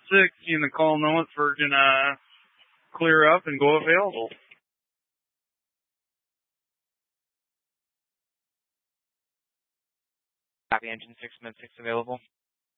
seeing the call notes for gonna clear up and go available. Copy, engine 6 available.